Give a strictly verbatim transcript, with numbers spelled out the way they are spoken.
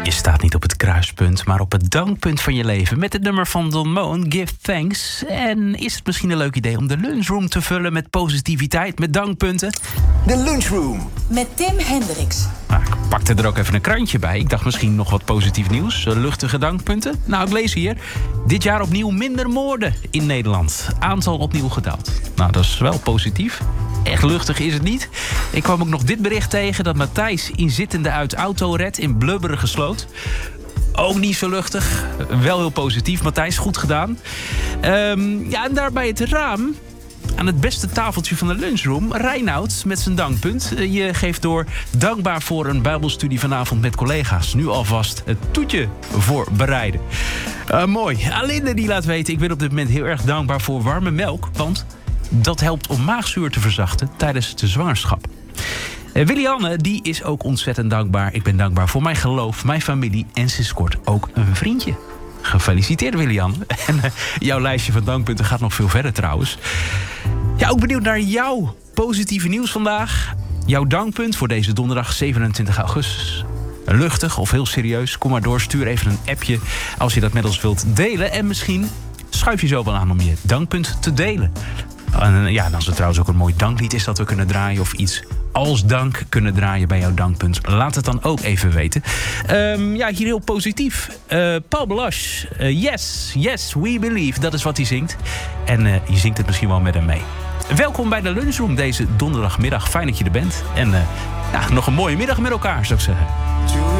Je staat niet op het kruispunt, maar op het dankpunt van je leven. Met het nummer van Don Moen, Give Thanks. En is het misschien een leuk idee om de lunchroom te vullen met positiviteit, met dankpunten? De lunchroom. Met Tim Hendricks. Nou, ik pakte er ook even een krantje bij. Ik dacht misschien nog wat positief nieuws. Luchtige dankpunten. Nou, ik lees hier. Dit jaar opnieuw minder moorden in Nederland. Aantal opnieuw gedaald. Nou, dat is wel positief. Echt luchtig is het niet. Ik kwam ook nog dit bericht tegen dat Matthijs inzittende uit auto redt in blubberige sloot. Ook niet zo luchtig. Wel heel positief. Matthijs, goed gedaan. Um, ja, en daar bij het raam, aan het beste tafeltje van de lunchroom, Reinoud met zijn dankpunt. Je geeft door dankbaar voor een bijbelstudie vanavond met collega's. Nu alvast het toetje voor bereiden. Uh, mooi. Alinde die laat weten, ik ben op dit moment heel erg dankbaar voor warme melk, want dat helpt om maagzuur te verzachten tijdens de zwangerschap. Uh, Willianne, die is ook ontzettend dankbaar. Ik ben dankbaar voor mijn geloof, mijn familie en sinds kort ook een vriendje. Gefeliciteerd, Willianne. En uh, jouw lijstje van dankpunten gaat nog veel verder trouwens. Ja, ook benieuwd naar jouw positieve nieuws vandaag. Jouw dankpunt voor deze donderdag zevenentwintig augustus. Luchtig of heel serieus, kom maar door. Stuur even een appje als je dat met ons wilt delen. En misschien schuif je zo wel aan om je dankpunt te delen. En ja, dan is het trouwens ook een mooi danklied is dat we kunnen draaien. Of iets als dank kunnen draaien bij jouw dankpunt. Laat het dan ook even weten. Um, ja, hier heel positief. Uh, Paul Baloche. Uh, yes, yes, we believe. Dat is wat hij zingt. En uh, je zingt het misschien wel met hem mee. Welkom bij de lunchroom deze donderdagmiddag. Fijn dat je er bent. En uh, ja, nog een mooie middag met elkaar, zou ik zeggen.